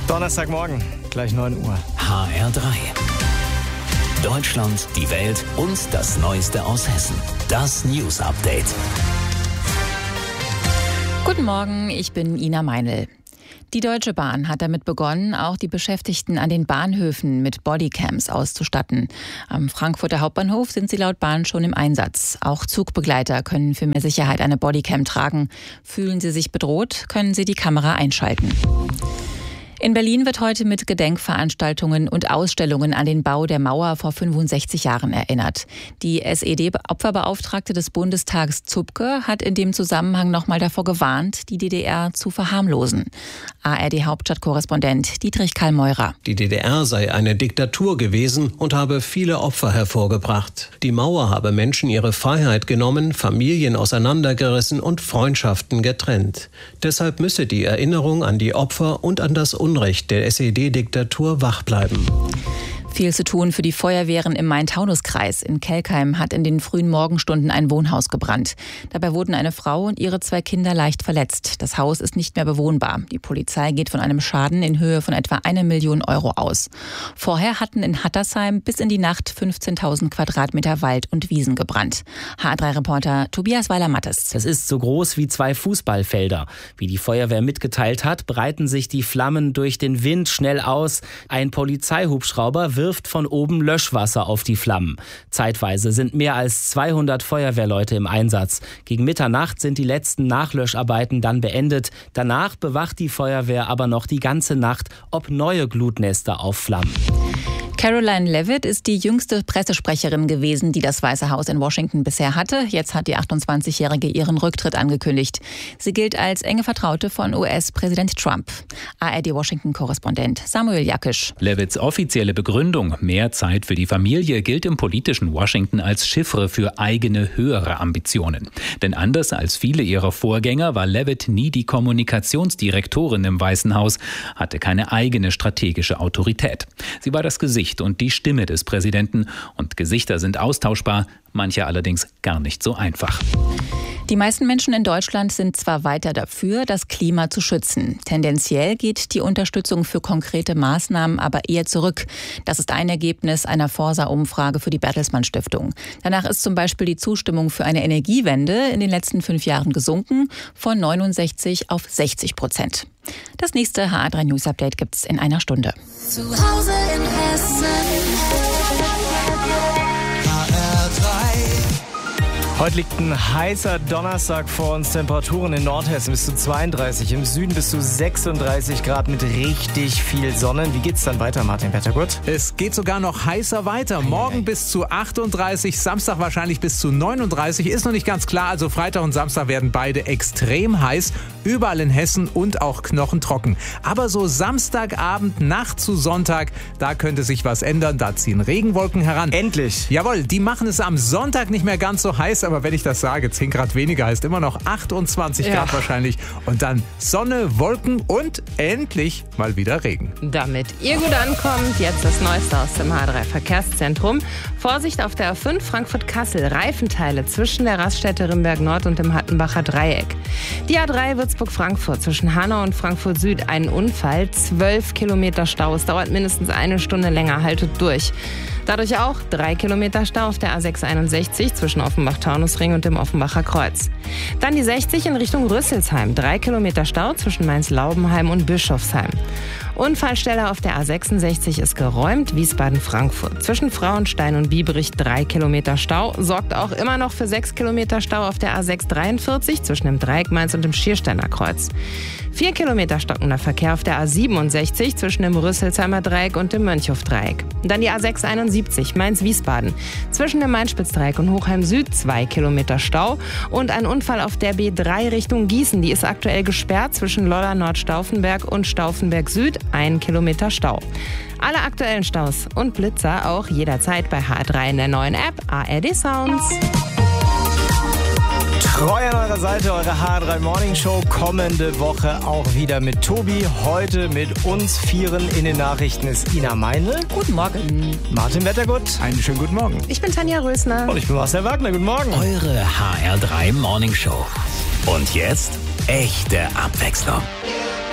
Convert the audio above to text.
Donnerstagmorgen, gleich 9 Uhr. HR3. Deutschland, die Welt und das Neueste aus Hessen. Das News Update. Guten Morgen, ich bin Ina Meinl. Die Deutsche Bahn hat damit begonnen, auch die Beschäftigten an den Bahnhöfen mit Bodycams auszustatten. Am Frankfurter Hauptbahnhof sind sie laut Bahn schon im Einsatz. Auch Zugbegleiter können für mehr Sicherheit eine Bodycam tragen. Fühlen sie sich bedroht, können sie die Kamera einschalten. In Berlin wird heute mit Gedenkveranstaltungen und Ausstellungen an den Bau der Mauer vor 65 Jahren erinnert. Die SED-Opferbeauftragte des Bundestags Zupke hat in dem Zusammenhang nochmal davor gewarnt, die DDR zu verharmlosen. ARD-Hauptstadtkorrespondent Dietrich Karl-Meurer. Die DDR sei eine Diktatur gewesen und habe viele Opfer hervorgebracht. Die Mauer habe Menschen ihre Freiheit genommen, Familien auseinandergerissen und Freundschaften getrennt. Deshalb müsse die Erinnerung an die Opfer und an das Unrecht der SED-Diktatur wach bleiben. Viel zu tun für die Feuerwehren im Main-Taunus-Kreis. In Kelkheim hat in den frühen Morgenstunden ein Wohnhaus gebrannt. Dabei wurden eine Frau und ihre 2 Kinder leicht verletzt. Das Haus ist nicht mehr bewohnbar. Die Polizei geht von einem Schaden in Höhe von etwa 1 Million Euro aus. Vorher hatten in Hattersheim bis in die Nacht 15.000 Quadratmeter Wald und Wiesen gebrannt. HR3-Reporter Tobias Weiler-Mattes. Es ist so groß wie 2 Fußballfelder. Wie die Feuerwehr mitgeteilt hat, breiten sich die Flammen durch den Wind schnell aus. Ein Polizeihubschrauber wirft von oben Löschwasser auf die Flammen. Zeitweise sind mehr als 200 Feuerwehrleute im Einsatz. Gegen Mitternacht sind die letzten Nachlöscharbeiten dann beendet. Danach bewacht die Feuerwehr aber noch die ganze Nacht, ob neue Glutnester aufflammen. Caroline Leavitt ist die jüngste Pressesprecherin gewesen, die das Weiße Haus in Washington bisher hatte. Jetzt hat die 28-Jährige ihren Rücktritt angekündigt. Sie gilt als enge Vertraute von US-Präsident Trump. ARD-Washington-Korrespondent Samuel Jakisch. Leavitts offizielle Begründung, mehr Zeit für die Familie, gilt im politischen Washington als Chiffre für eigene höhere Ambitionen. Denn anders als viele ihrer Vorgänger war Leavitt nie die Kommunikationsdirektorin im Weißen Haus, hatte keine eigene strategische Autorität. Sie war das Gesicht und die Stimme des Präsidenten. Und Gesichter sind austauschbar, manche allerdings gar nicht so einfach. Die meisten Menschen in Deutschland sind zwar weiter dafür, das Klima zu schützen. Tendenziell geht die Unterstützung für konkrete Maßnahmen aber eher zurück. Das ist ein Ergebnis einer Forsa-Umfrage für die Bertelsmann Stiftung. Danach ist zum Beispiel die Zustimmung für eine Energiewende in den letzten 5 Jahren gesunken, von 69 auf 60%. Das nächste HR3 News Update gibt's in einer Stunde. Zu Hause in Hessen. Heute liegt ein heißer Donnerstag vor uns. Temperaturen in Nordhessen bis zu 32, im Süden bis zu 36 Grad mit richtig viel Sonne. Wie geht's dann weiter, Martin Wettergut? Es geht sogar noch heißer weiter. Morgen bis zu 38, Samstag wahrscheinlich bis zu 39. Ist noch nicht ganz klar. Also Freitag und Samstag werden beide extrem heiß. Überall in Hessen und auch knochentrocken. Aber so Samstagabend, Nacht zu Sonntag, da könnte sich was ändern. Da ziehen Regenwolken heran. Endlich! Jawohl, die machen es am Sonntag nicht mehr ganz so heiß. Aber wenn ich das sage, 10 Grad weniger heißt immer noch 28 Grad wahrscheinlich. Und dann Sonne, Wolken und endlich mal wieder Regen. Damit ihr gut ankommt, jetzt das Neueste aus dem H3 Verkehrszentrum. Vorsicht auf der A5 Frankfurt-Kassel, Reifenteile zwischen der Raststätte Rimberg Nord und dem Hattenbacher Dreieck. Die A3 Würzburg-Frankfurt zwischen Hanau und Frankfurt Süd, ein Unfall, 12 Kilometer Stau. Es dauert mindestens 1 Stunde länger, haltet durch. Dadurch auch 3 Kilometer Stau auf der A661 zwischen Offenbach-Taunusring und dem Offenbacher Kreuz. Dann die 60 in Richtung Rüsselsheim, 3 Kilometer Stau zwischen Mainz-Laubenheim und Bischofsheim. Unfallstelle auf der A66 ist geräumt, Wiesbaden-Frankfurt. Zwischen Frauenstein und Biebrich 3 Kilometer Stau, sorgt auch immer noch für 6 Kilometer Stau auf der A643 zwischen dem Dreieck Mainz und dem Schiersteiner Kreuz. 4 Kilometer stockender Verkehr auf der A67 zwischen dem Rüsselsheimer Dreieck und dem Mönchhof-Dreieck. Dann die A671 Mainz-Wiesbaden. Zwischen dem Mainspitzdreieck und Hochheim Süd 2 Kilometer Stau. Und ein Unfall auf der B3 Richtung Gießen. Die ist aktuell gesperrt zwischen Lollar Nord-Stauffenberg und Stauffenberg Süd. 1 Kilometer Stau. Alle aktuellen Staus und Blitzer auch jederzeit bei HR3 in der neuen App ARD Sounds. Treu an eurer Seite, eure HR3 Morning Show. Kommende Woche auch wieder mit Tobi. Heute mit uns Vieren in den Nachrichten ist Ina Meinl. Guten Morgen. Martin Wettergut. Einen schönen guten Morgen. Ich bin Tanja Rösner. Und ich bin Marcel Wagner. Guten Morgen. Eure HR3 Morning Show. Und jetzt echte Abwechslung.